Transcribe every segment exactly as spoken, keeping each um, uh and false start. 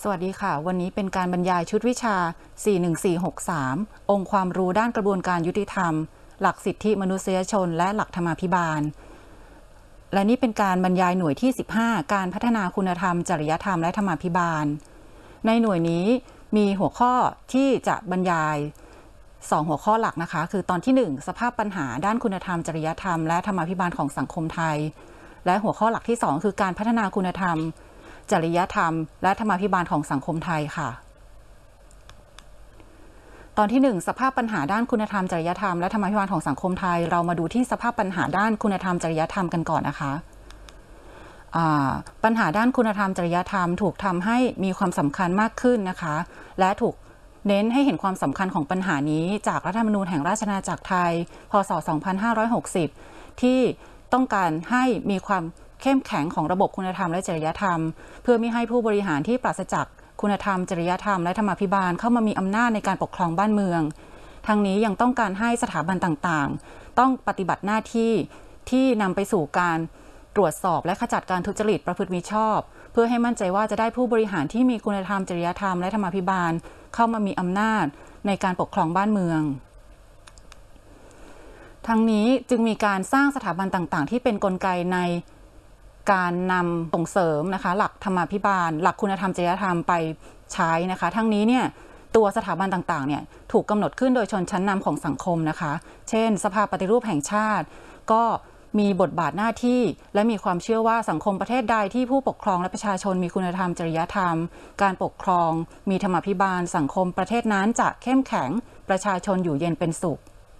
สวัสดีค่ะวันนี้เป็นการบรรยายชุดวิชา สี่หนึ่งสี่หกสาม องค์ความรู้ด้านกระบวนการยุติธรรม หลักสิทธิมนุษยชน และหลักธรรมาภิบาล และนี่เป็นการบรรยายหน่วยที่ สิบห้า การพัฒนาคุณธรรม จริยธรรม และธรรมาภิบาล ในหน่วยนี้มีหัวข้อที่จะบรรยายสองหัวข้อหลักนะคะคือตอนที่ หนึ่ง สภาพปัญหาด้านคุณธรรม จริยธรรม และธรรมาภิบาลของสังคมไทย และหัวข้อหลักที่ สอง คือการพัฒนาคุณธรรมจริยธรรมและธรรมาภิบาลของสังคมไทยค่ะตอนที่ หนึ่ง สภาพปัญหาด้านคุณธรรมจริยธรรมและธรรมาภิบาลของสังคมไทยเรามาดูที่สภาพปัญหาด้านคุณธรรมจริยธรรมกันก่อนนะคะปัญหาด้านคุณธรรมจริยธรรมถูกทำให้มีความสำคัญมากขึ้นนะคะและถูกเน้นให้เห็นความสำคัญของปัญหานี้จากรัฐธรรมนูญแห่งราชอาณาจักรไทยพ.ศ. สองพันห้าร้อยหกสิบที่ต้องการให้มีความเข้มแข็งของระบบคุณธรรมและจริยธรรมเพื่อไม่ให้ผู้บริหารที่ปราศจากคุณธรรมจริยธรรมและธรรมาภิบาลเข้ามามีอำนาจในการปกครองบ้านเมืองทั้งนี้ยังต้องการให้สถาบันต่างๆต้องปฏิบัติหน้าที่ที่นำไปสู่การตรวจสอบและขจัดการทุจริตประพฤติมิชอบเพื่อให้มั่นใจว่าจะได้ผู้บริหารที่มีคุณธรรมจริยธรรมและธรรมาภิบาลเข้ามามีอำนาจในการปกครองบ้านเมืองทั้งนี้จึงมีการสร้างสถาบันต่างๆที่เป็นกลไกในการนำส่งเสริมนะคะหลักธรรมาภิบาลหลักคุณธรรมจริยธรรมไปใช้นะคะทั้งนี้เนี่ยตัวสถาบันต่างๆเนี่ยถูกกำหนดขึ้นโดยชนชั้นนำของสังคมนะคะเช่นสภาปฏิรูปแห่งชาติก็มีบทบาทหน้าที่และมีความเชื่อว่าสังคมประเทศใดที่ผู้ปกครองและประชาชนมีคุณธรรมจริยธรรมการปกครองมีธรรมาภิบาลสังคมประเทศนั้นจะเข้มแข็งประชาชนอยู่เย็นเป็นสุข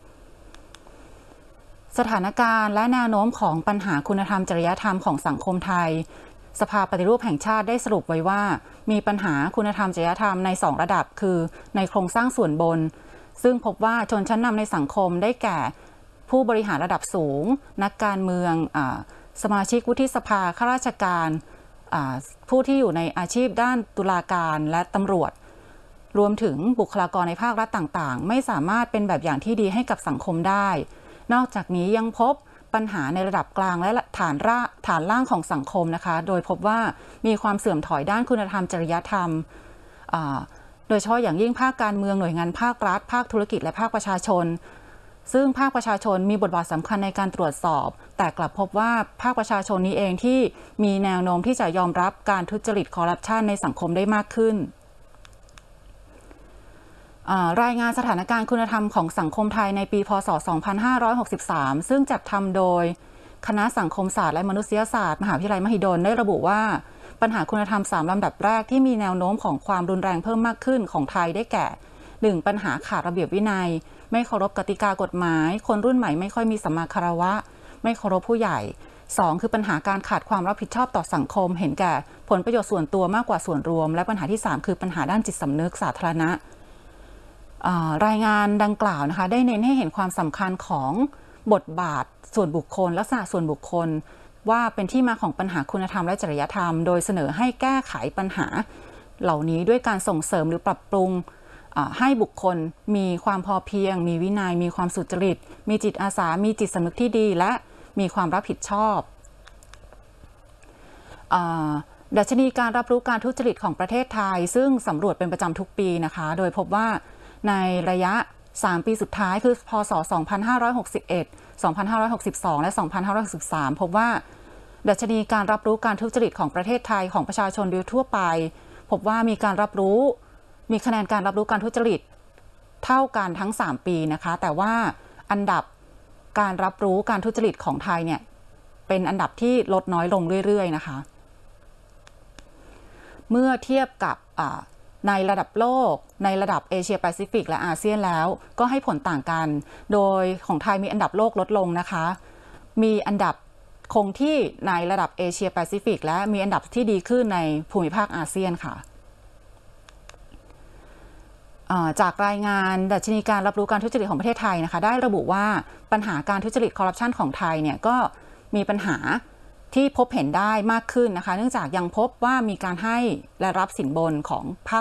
สถานการณ์และแนวโน้มของปัญหาคุณธรรมจริยธรรมของสังคมไทยสภาปฏิรูปแห่งชาติได้สรุปไว้ว่ามีปัญหาคุณธรรมจริยธรรมในสองระดับคือในโครงสร้างส่วนบนซึ่งพบว่าชนชั้นนำในสังคมได้แก่ผู้บริหารระดับสูงนักการเมืองสมาชิกวุฒิสภาข้าราชการผู้ที่อยู่ในอาชีพด้านตุลาการและตำรวจรวมถึงบุคลากรในภาครัฐต่างๆไม่สามารถเป็นแบบอย่างที่ดีให้กับสังคมได้นอกจากนี้ยังพบปัญหาในระดับกลางและฐานรากฐานล่างของสังคมนะคะโดยพบว่ามีความเสื่อมถอยด้านคุณธรรมจริยธรรมโดยเฉพาะอย่างยิ่งภาคการเมืองหน่วยงานภาครัฐภาคธุรกิจและภาคประชาชนซึ่งภาคประชาชนมีบทบาทสำคัญในการตรวจสอบแต่กลับพบว่าภาคประชาชนนี้เองที่มีแนวโน้มที่จะยอมรับการทุจริตคอร์รัปชันในสังคมได้มากขึ้นรายงานสถานการณ์คุณธรรมของสังคมไทยในปีพ.ศ. สองพันห้าร้อยหกสิบสาม ซึ่งจัดทำโดยคณะสังคมศาสตร์และมนุษยศาสตร์มหาวิทยาลัยมหิดลได้ระบุว่าปัญหาคุณธรรมสามลำดับแรกที่มีแนวโน้มของความรุนแรงเพิ่มมากขึ้นของไทยได้แก่ หนึ่ง ปัญหาขาดระเบียบวินัยไม่เคารพกติกากฎหมายคนรุ่นใหม่ไม่ค่อยมีสัมมาคารวะไม่เคารพผู้ใหญ่ สอง คือปัญหาการขาดความรับผิดชอบต่อสังคมเห็นแก่ผลประโยชน์ส่วนตัวมากกว่าส่วนรวมและปัญหาที่ สาม คือปัญหาด้านจิตสำนึกสาธารณะรายงานดังกล่าวนะคะได้เน้นให้เห็นความสำคัญของบทบาทส่วนบุคคลลักษณะส่วนบุคคลว่าเป็นที่มาของปัญหาคุณธรรมและจริยธรรมโดยเสนอให้แก้ไขปัญหาเหล่านี้ด้วยการส่งเสริมหรือปรับปรุงให้บุคคลมีความพอเพียงมีวินัยมีความสุจริตมีจิตอาสามีจิตสำนึกที่ดีและมีความรับผิดชอบดัชนีการรับรู้การทุจริตของประเทศไทยซึ่งสำรวจเป็นประจำทุกปีนะคะโดยพบว่าในระยะสามปีสุดท้ายคือพ.ศ. สองพันห้าร้อยหกสิบเอ็ด สองพันห้าร้อยหกสิบสอง และ สองพันห้าร้อยหกสิบสาม พบว่าดัชนีการรับรู้การทุจริตของประเทศไทยของประชาชนโดยทั่วไปพบว่ามีการรับรู้มีคะแนนการรับรู้การทุจริตเท่ากันทั้งสามปีนะคะแต่ว่าอันดับการรับรู้การทุจริตของไทยเนี่ยเป็นอันดับที่ลดน้อยลงเรื่อยๆนะคะเมื่อเทียบกับในระดับโลกในระดับเอเชียแปซิฟิกและอาเซียนแล้วก็ให้ผลต่างกันโดยของไทยมีอันดับโลกลดลงนะคะมีอันดับคงที่ในระดับเอเชียแปซิฟิกและมีอันดับที่ดีขึ้นในภูมิภาคอาเซียนค่ะจากรายงานดัชนีการรับรู้การทุจริตของประเทศไทยนะคะได้ระบุว่าปัญหาการทุจริตคอร์รัปชันของไทยเนี่ยก็มีปัญหาที่พบเห็นได้มากขึ้นนะคะเนื่องจากยังพบว่ามีการให้และรับสินบนของภาค